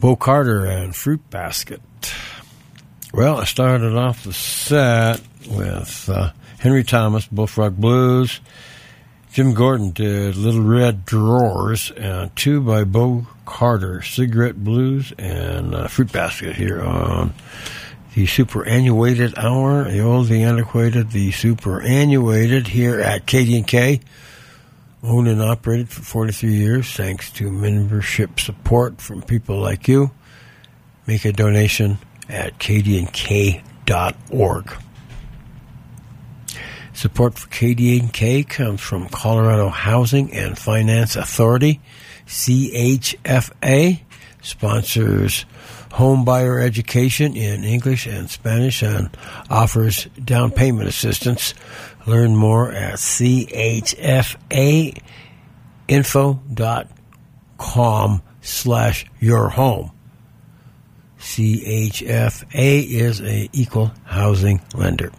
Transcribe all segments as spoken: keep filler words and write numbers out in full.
Bo Carter and Fruit Basket. Well, I started off the set with uh, Henry Thomas, Bullfrog Blues. Jim Gordon did Little Red Drawers, and two by Bo Carter, Cigarette Blues and uh, Fruit Basket here on the superannuated hour, the old, the antiquated, the superannuated here at K D and K. Owned and operated for forty-three years, thanks to membership support from people like you. Make a donation at k d n k dot org. Support for K D and K comes from Colorado Housing and Finance Authority, C H F A, sponsors home buyer education in English and Spanish and offers down payment assistance. Learn more at c h f a info dot com slash your home. C H F A is a equal housing lender.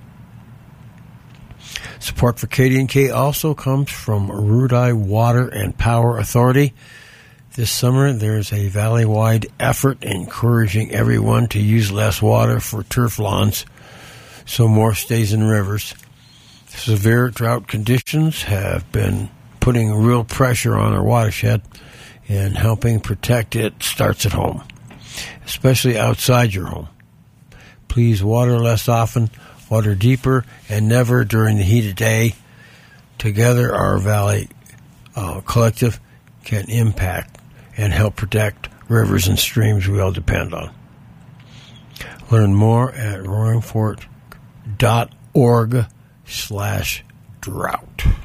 Support for K D and K also comes from Rudai Water and Power Authority. This summer, there's a valley-wide effort encouraging everyone to use less water for turf lawns so more stays in rivers. Severe drought conditions have been putting real pressure on our watershed, and helping protect it starts at home, especially outside your home. Please water less often, water deeper, and never during the heat of day. Together, our Valley uh, Collective can impact and help protect rivers and streams we all depend on. Learn more at roaring fort dot org slash drought.